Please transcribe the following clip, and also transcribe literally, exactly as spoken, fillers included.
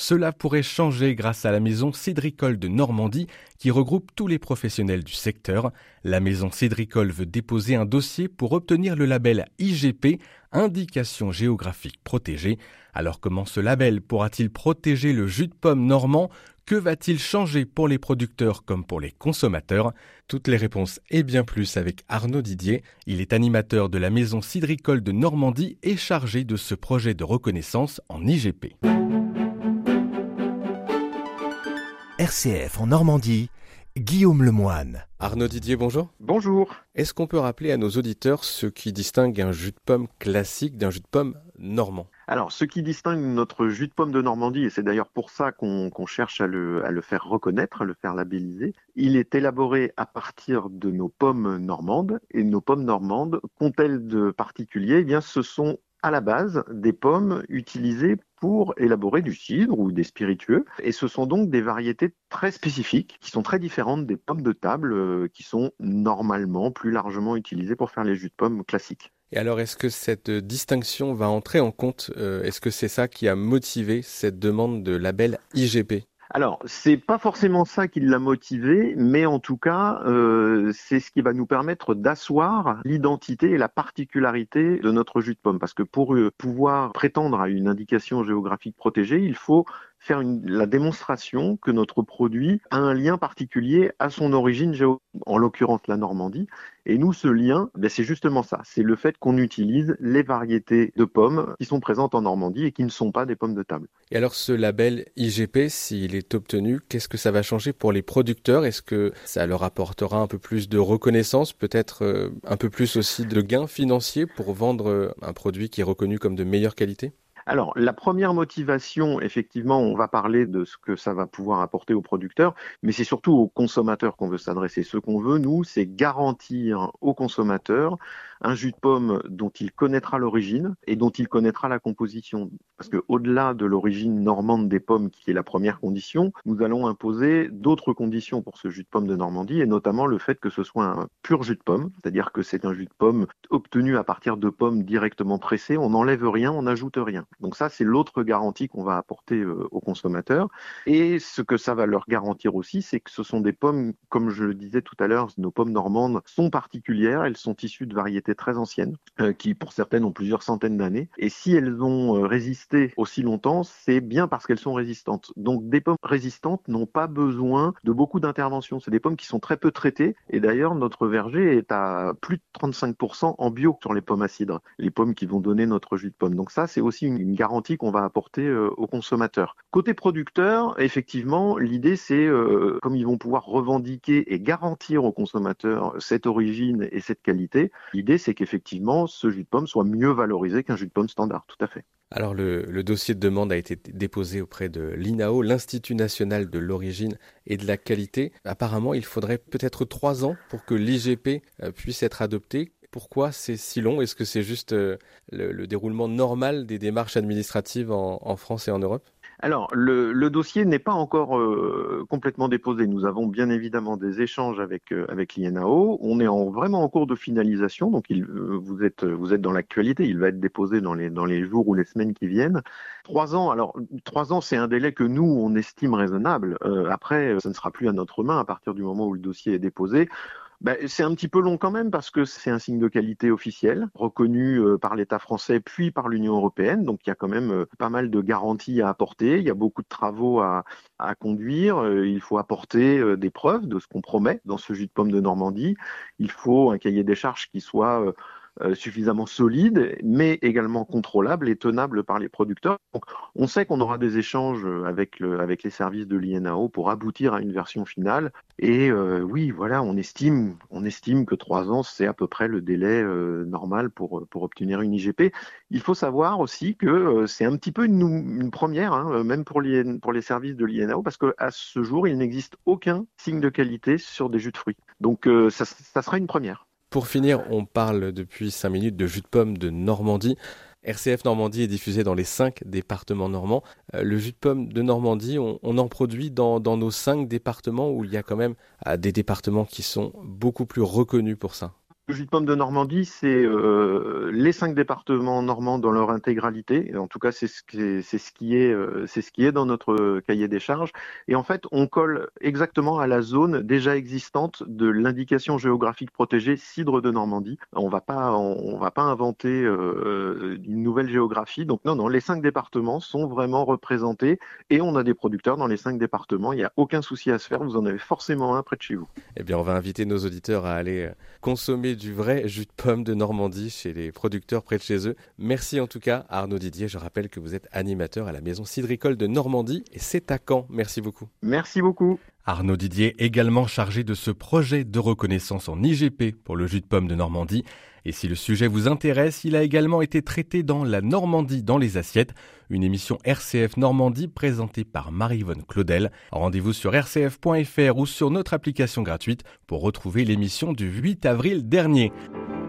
Cela pourrait changer grâce à la maison Cidricole de Normandie qui regroupe tous les professionnels du secteur. La maison Cidricole veut déposer un dossier pour obtenir le label I G P, Indication géographique protégée. Alors comment ce label pourra-t-il protéger le jus de pomme normand ? Que va-t-il changer pour les producteurs comme pour les consommateurs ? Toutes les réponses et bien plus avec Arnaud Didier. Il est animateur de la maison Cidricole de Normandie et chargé de ce projet de reconnaissance en I G P. R C F en Normandie, Guillaume Lemoine. Arnaud Didier, bonjour. Bonjour. Est-ce qu'on peut rappeler à nos auditeurs ce qui distingue un jus de pomme classique d'un jus de pomme normand ? Alors, ce qui distingue notre jus de pomme de Normandie, et c'est d'ailleurs pour ça qu'on, qu'on cherche à le, à le faire reconnaître, à le faire labelliser, il est élaboré à partir de nos pommes normandes. Et nos pommes normandes, qu'ont-elles de particulier ? Eh bien, ce sont à la base des pommes utilisées pour élaborer du cidre ou des spiritueux. Et ce sont donc des variétés très spécifiques qui sont très différentes des pommes de table euh, qui sont normalement plus largement utilisées pour faire les jus de pommes classiques. Et alors, est-ce que cette distinction va entrer en compte ? euh, Est-ce que c'est ça qui a motivé cette demande de label I G P ? Alors, c'est pas forcément ça qui l'a motivé, mais en tout cas, euh, c'est ce qui va nous permettre d'asseoir l'identité et la particularité de notre jus de pomme. Parce que pour euh, pouvoir prétendre à une indication géographique protégée, il faut faire une, la démonstration que notre produit a un lien particulier à son origine géographique, en l'occurrence la Normandie. Et nous, ce lien, ben c'est justement ça. C'est le fait qu'on utilise les variétés de pommes qui sont présentes en Normandie et qui ne sont pas des pommes de table. Et alors ce label I G P, s'il est obtenu, qu'est-ce que ça va changer pour les producteurs ? Est-ce que ça leur apportera un peu plus de reconnaissance, peut-être euh, un peu plus aussi de gains financiers pour vendre euh, un produit qui est reconnu comme de meilleure qualité ? Alors, la première motivation, effectivement, on va parler de ce que ça va pouvoir apporter aux producteurs, mais c'est surtout aux consommateurs qu'on veut s'adresser. Ce qu'on veut, nous, c'est garantir aux consommateurs un jus de pomme dont il connaîtra l'origine et dont il connaîtra la composition. Parce que au-delà de l'origine normande des pommes, qui est la première condition, nous allons imposer d'autres conditions pour ce jus de pomme de Normandie, et notamment le fait que ce soit un pur jus de pomme, c'est-à-dire que c'est un jus de pomme obtenu à partir de pommes directement pressées, on n'enlève rien, on n'ajoute rien. Donc ça, c'est l'autre garantie qu'on va apporter euh, aux consommateurs. Et ce que ça va leur garantir aussi, c'est que ce sont des pommes, comme je le disais tout à l'heure, nos pommes normandes sont particulières, elles sont issues de variétés très anciennes, euh, qui pour certaines ont plusieurs centaines d'années. Et si elles ont euh, résisté aussi longtemps, c'est bien parce qu'elles sont résistantes. Donc des pommes résistantes n'ont pas besoin de beaucoup d'intervention. C'est des pommes qui sont très peu traitées. Et d'ailleurs, notre verger est à plus de trente-cinq pour cent en bio sur les pommes à cidre, les pommes qui vont donner notre jus de pomme. Donc ça, c'est aussi une, une garantie qu'on va apporter euh, aux consommateurs. Côté producteur, effectivement, l'idée c'est, euh, comme ils vont pouvoir revendiquer et garantir aux consommateurs cette origine et cette qualité, l'idée c'est qu'effectivement ce jus de pomme soit mieux valorisé qu'un jus de pomme standard, tout à fait. Alors le, le dossier de demande a été déposé auprès de l'I N A O, l'Institut national de l'origine et de la qualité. Apparemment, il faudrait peut-être trois ans pour que l'I G P puisse être adopté. Pourquoi c'est si long ? Est-ce que c'est juste euh, le, le déroulement normal des démarches administratives en, en France et en Europe ? Alors, le, le dossier n'est pas encore euh, complètement déposé. Nous avons bien évidemment des échanges avec euh, avec l'I N A O. On est en, vraiment en cours de finalisation, donc il, euh, vous êtes vous êtes dans l'actualité. Il va être déposé dans les dans les jours ou les semaines qui viennent. Trois ans. Alors, trois ans, c'est un délai que nous on estime raisonnable. Euh, après, ça ne sera plus à notre main à partir du moment où le dossier est déposé. Ben, c'est un petit peu long quand même parce que c'est un signe de qualité officiel, reconnu euh, par l'État français puis par l'Union européenne. Donc il y a quand même euh, pas mal de garanties à apporter. Il y a beaucoup de travaux à, à conduire. Euh, il faut apporter euh, des preuves de ce qu'on promet dans ce jus de pomme de Normandie. Il faut un cahier des charges qui soit euh, Euh, suffisamment solide, mais également contrôlable et tenable par les producteurs. Donc, on sait qu'on aura des échanges avec, le, avec les services de l'I N A O pour aboutir à une version finale. Et euh, oui, voilà, on estime, on estime que trois ans, c'est à peu près le délai euh, normal pour, pour obtenir une I G P. Il faut savoir aussi que euh, c'est un petit peu une, une première, hein, même pour, pour les services de l'I N A O, parce qu'à ce jour, il n'existe aucun signe de qualité sur des jus de fruits. Donc, euh, ça, ça sera une première. Pour finir, on parle depuis cinq minutes de jus de pomme de Normandie. R C F Normandie est diffusé dans les cinq départements normands. Euh, le jus de pomme de Normandie, on, on en produit dans, dans nos cinq départements où il y a quand même euh, des départements qui sont beaucoup plus reconnus pour ça. Le jus de pomme de Normandie, c'est euh, les cinq départements normands dans leur intégralité. En tout cas, c'est ce qui est, c'est ce qui est, euh, c'est ce qui est dans notre cahier des charges. Et en fait, on colle exactement à la zone déjà existante de l'indication géographique protégée cidre de Normandie. On va pas, on, on va pas inventer euh, une nouvelle géographie. Donc non, non, les cinq départements sont vraiment représentés et on a des producteurs dans les cinq départements. Il n'y a aucun souci à se faire. Vous en avez forcément un près de chez vous. Eh bien, on va inviter nos auditeurs à aller consommer du vrai jus de pomme de Normandie chez les producteurs près de chez eux. Merci en tout cas Arnaud Didier. Je rappelle que vous êtes animateur à la maison cidricole de Normandie et c'est à Caen. Merci beaucoup. Merci beaucoup. Arnaud Didier, également chargé de ce projet de reconnaissance en I G P pour le jus de pomme de Normandie. Et si le sujet vous intéresse, il a également été traité dans La Normandie dans les assiettes, une émission R C F Normandie présentée par Marie-Yvonne Claudel. Rendez-vous sur r c f point f r ou sur notre application gratuite pour retrouver l'émission du huit avril dernier.